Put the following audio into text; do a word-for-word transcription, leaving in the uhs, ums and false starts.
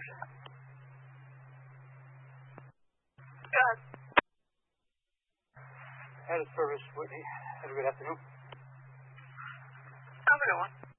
reception. Good. Head of service, Whitney. Have a good afternoon. Have a good one.